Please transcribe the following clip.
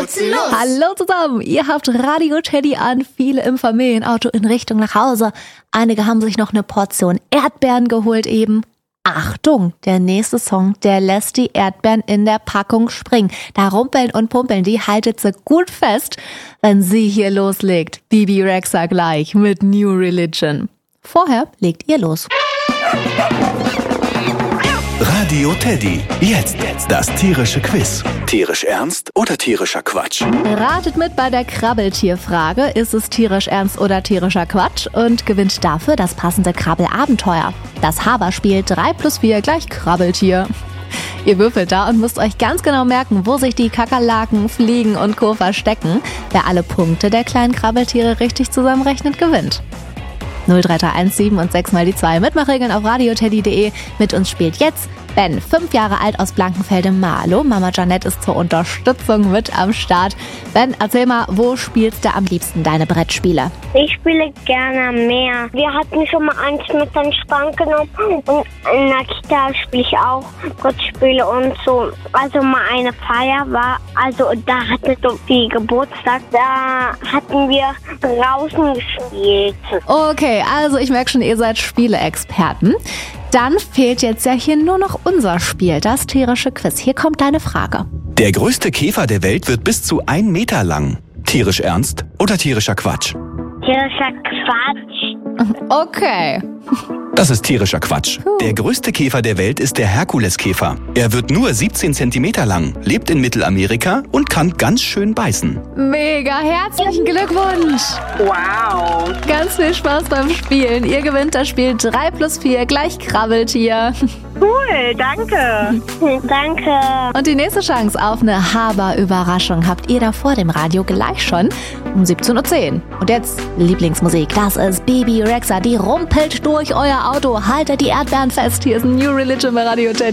Furzenlos! Hallo zusammen, ihr habt Radio Teddy an, viele im Familienauto in Richtung nach Hause. Einige haben sich noch eine Portion Erdbeeren geholt eben. Achtung, der nächste Song, der lässt die Erdbeeren in der Packung springen. Da rumpeln und pumpeln, die haltet sie gut fest, wenn sie hier loslegt. Bibi Rexha gleich mit New Religion. Vorher legt ihr los. Radio Teddy. Jetzt das tierische Quiz. Tierisch ernst oder tierischer Quatsch? Ratet mit bei der Krabbeltierfrage. Ist es tierisch ernst oder tierischer Quatsch? Und gewinnt dafür das passende Krabbelabenteuer. Das Haberspiel 3+4 gleich Krabbeltier. Ihr würfelt da und müsst euch ganz genau merken, wo sich die Kakerlaken, Fliegen und Co. verstecken. Wer alle Punkte der kleinen Krabbeltiere richtig zusammenrechnet, gewinnt. 03317 und 6 mal die 2. Mitmachregeln auf radioteddy.de. Mit uns spielt jetzt Ben, 5 Jahre alt aus Blankenfelde-Marlow. Mama Janette ist zur Unterstützung mit am Start. Ben, erzähl mal, wo spielst du am liebsten deine Brettspiele? Ich spiele gerne am Meer. Wir hatten schon mal eins mit an den Strand genommen und in der Kita spiele ich auch Brettspiele und so. Also mal eine Feier war, also da hatte Sophie Geburtstag, da hatten wir draußen gespielt. Okay, also ich merke schon, ihr seid Spieleexperten. Dann fehlt jetzt ja hier nur noch unser Spiel, das tierische Quiz. Hier kommt deine Frage. Der größte Käfer der Welt wird bis zu 1 Meter lang. Tierisch ernst oder tierischer Quatsch? Tierischer Quatsch. Okay. Das ist tierischer Quatsch. Der größte Käfer der Welt ist der Herkuleskäfer. Er wird nur 17 Zentimeter lang, lebt in Mittelamerika und kann ganz schön beißen. Mega, herzlichen Glückwunsch. Wow! Ganz viel Spaß beim Spielen. Ihr gewinnt das Spiel 3+4 gleich Krabbeltier. Cool, danke! Danke. Und die nächste Chance auf eine Haber-Überraschung habt ihr da vor dem Radio gleich schon um 17:10 Uhr. Und jetzt Lieblingsmusik. Das ist Bibi Rexha, die rumpelt durch euer Auto. Haltet die Erdbeeren fest. Hier ist New Religion bei Radio Teddy.